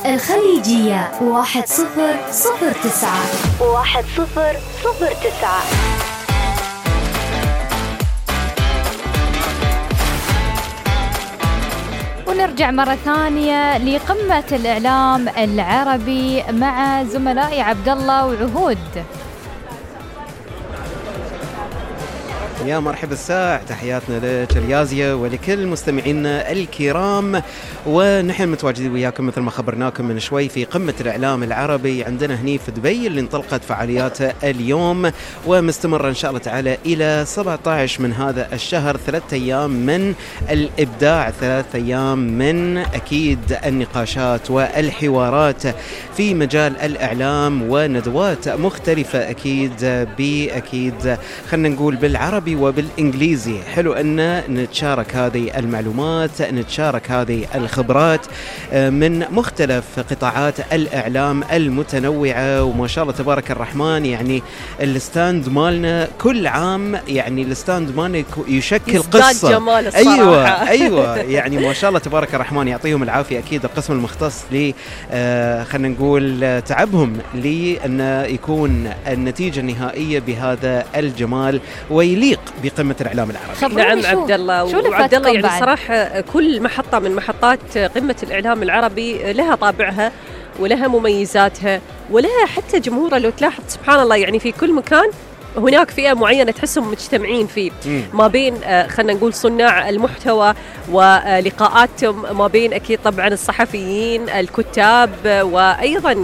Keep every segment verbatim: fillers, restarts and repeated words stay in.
الخليجية واحد صفر صفر تسعة واحد صفر صفر تسعة. ونرجع مرة ثانية لقمة الإعلام العربي مع زملائي عبد الله وعهود. يا مرحبا الساعة، تحياتنا لك اليازية ولكل مستمعينا الكرام، ونحن متواجدين وياكم مثل ما خبرناكم من شوي في قمة الإعلام العربي عندنا هني في دبي اللي انطلقت فعالياتها اليوم ومستمرة إن شاء الله تعالى إلى سبعة عشر من هذا الشهر. ثلاثة أيام من الإبداع، ثلاثة أيام من أكيد النقاشات والحوارات في مجال الإعلام وندوات مختلفة أكيد بأكيد خلنا نقول بالعربي وبالإنجليزي. حلو أن نتشارك هذه المعلومات، نتشارك هذه الخبرات من مختلف قطاعات الإعلام المتنوعة. وما شاء الله تبارك الرحمن، يعني الستاند مالنا كل عام، يعني الستاند مالنا يشكل قصة. جمال الصراحة. أيوة أيوة يعني ما شاء الله تبارك الرحمن، يعطيهم العافية أكيد القسم المختص ل آه خلينا نقول تعبهم لأن يكون النتيجة النهائية بهذا الجمال ويليق بقمة الإعلام العربي. نعم عبد الله وعبد الله، يعني صراحة كل محطة من محطات قمة الإعلام العربي لها طابعها ولها مميزاتها ولها حتى جمهورها. لو تلاحظ سبحان الله، يعني في كل مكان هناك فئة معينة تحسهم مجتمعين فيه، ما بين خلنا نقول صناع المحتوى ولقاءاتهم، ما بين أكيد طبعا الصحفيين، الكتاب، وأيضا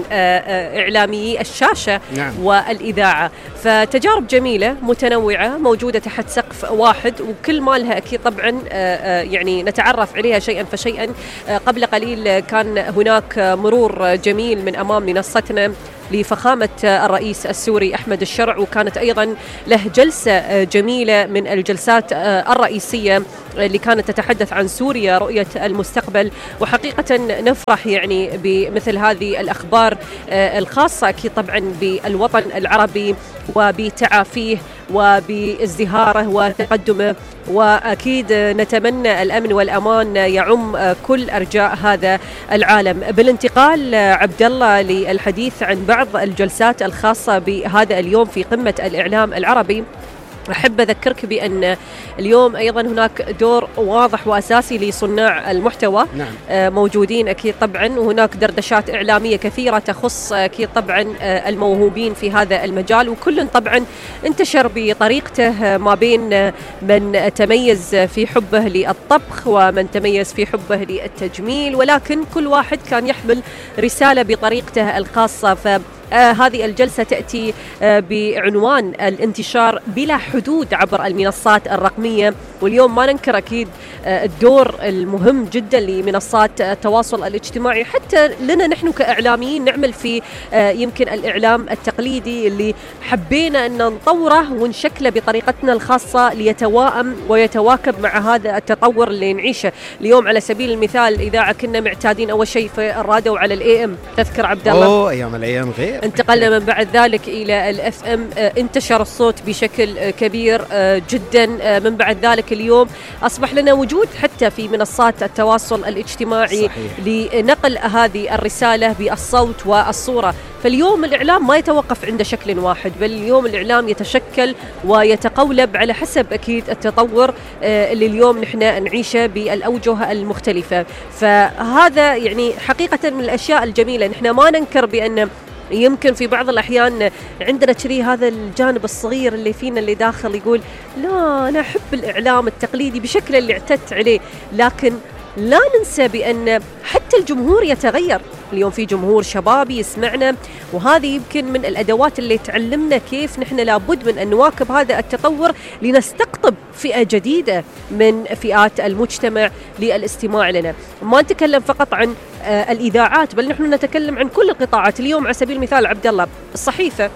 إعلاميي الشاشة نعم. والإذاعة. فتجارب جميلة متنوعة موجودة تحت سقف واحد، وكل ما لها أكيد طبعا يعني نتعرف عليها شيئا فشيئا. قبل قليل كان هناك مرور جميل من أمام منصتنا لفخامة الرئيس السوري أحمد الشرع، وكانت أيضا له جلسة جميلة من الجلسات الرئيسية اللي كانت تتحدث عن سوريا رؤية المستقبل. وحقيقة نفرح يعني بمثل هذه الأخبار الخاصة أكيد طبعا بالوطن العربي وبتعافيه وبازدهاره وتقدمه، وأكيد نتمنى الأمن والأمان يعم كل أرجاء هذا العالم. بالانتقال عبد الله للحديث عن بعض الجلسات الخاصة بهذا اليوم في قمة الإعلام العربي، أحب أذكرك بأن اليوم أيضا هناك دور واضح وأساسي لصناع المحتوى نعم. موجودين أكيد طبعا، وهناك دردشات إعلامية كثيرة تخص أكيد طبعا الموهوبين في هذا المجال، وكل طبعا انتشر بطريقته، ما بين من تميز في حبه للطبخ ومن تميز في حبه للتجميل، ولكن كل واحد كان يحمل رسالة بطريقته الخاصة. ف آه هذه الجلسة تأتي آه بعنوان الانتشار بلا حدود عبر المنصات الرقمية. واليوم ما ننكر أكيد آه الدور المهم جدا لمنصات التواصل الاجتماعي، حتى لنا نحن كإعلاميين نعمل في آه يمكن الإعلام التقليدي اللي حبينا أن نطوره ونشكله بطريقتنا الخاصة ليتوائم ويتواكب مع هذا التطور اللي نعيشه اليوم. على سبيل المثال الإذاعة كنا معتادين أول شيء في الراديو على الإي إم، تذكر عبد الله؟ أوه أيام الأيام غير. انتقلنا من بعد ذلك إلى الأف أم، انتشر الصوت بشكل كبير جدا. من بعد ذلك اليوم أصبح لنا وجود حتى في منصات التواصل الاجتماعي صحيح. لنقل هذه الرسالة بالصوت والصورة. فاليوم الإعلام ما يتوقف عند شكل واحد، بل اليوم الإعلام يتشكل ويتقولب على حسب أكيد التطور اللي اليوم نحن نعيشه بالأوجه المختلفة. فهذا يعني حقيقة من الأشياء الجميلة. نحن ما ننكر بأن يمكن في بعض الأحيان عندنا شري هذا الجانب الصغير اللي فينا اللي داخل يقول لا أنا أحب الإعلام التقليدي بشكل اللي اعتدت عليه، لكن لا ننسى بأن حتى الجمهور يتغير. اليوم في جمهور شبابي يسمعنا، وهذه يمكن من الأدوات اللي تعلمنا كيف نحن لابد من أن نواكب هذا التطور لنستقطب فئة جديدة من فئات المجتمع للاستماع لنا. ما نتكلم فقط عن آه الإذاعات، بل نحن نتكلم عن كل القطاعات. اليوم على سبيل المثال عبد الله، الصحيفة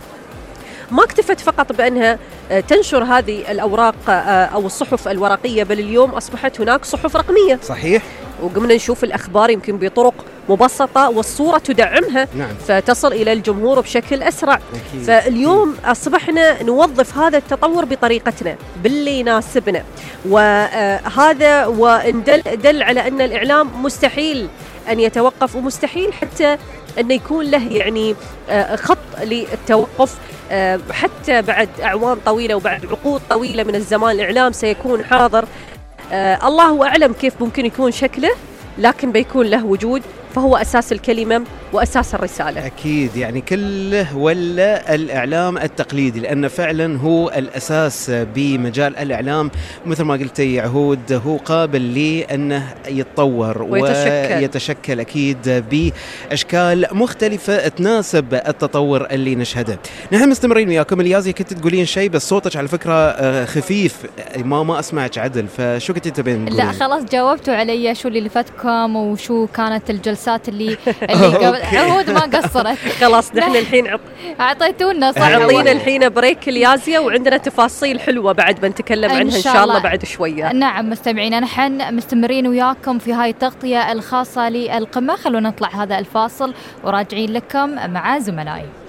ما اكتفت فقط بأنها تنشر هذه الأوراق أو الصحف الورقية، بل اليوم أصبحت هناك صحف رقمية صحيح، وقمنا نشوف الأخبار يمكن بطرق مبسطة والصورة تدعمها نعم. فتصل إلى الجمهور بشكل أسرع أكيد. فاليوم أصبحنا نوظف هذا التطور بطريقتنا باللي يناسبنا، وهذا وندل دل على أن الإعلام مستحيل أن يتوقف، ومستحيل حتى أن يكون له يعني خط للتوقف حتى بعد أعوام طويلة وبعد عقود طويلة من الزمان. الإعلام سيكون حاضر، الله أعلم كيف ممكن يكون شكله، لكن بيكون له وجود، فهو أساس الكلمة وأساس الرسالة. أكيد يعني كله ولا الإعلام التقليدي، لأنه فعلا هو الأساس بمجال الإعلام، مثل ما قلتي عهود هو قابل لأنه يتطور ويتشكل. ويتشكل أكيد بأشكال مختلفة تناسب التطور اللي نشهده. نحن مستمرين وياكم. اليازي كنت تقولين شيء بس صوتك على فكرة خفيف، ما ما أسمعك عدل، فشو كنت تبين تقولين؟ لا خلاص جاوبتوا علي شو اللي لفتكم وشو كانت الجلسات اللي اللي قبل. عهود ما قصرت. خلاص نحن الحين اعطيتونا صح. اعطينا الحين بريك اليازية، وعندنا تفاصيل حلوة بعد بنتكلم عنها إن شاء الله بعد شوية. نعم مستمعين، نحن مستمرين وياكم في هاي التغطية الخاصة للقمة. خلونا نطلع هذا الفاصل وراجعين لكم مع زملائي.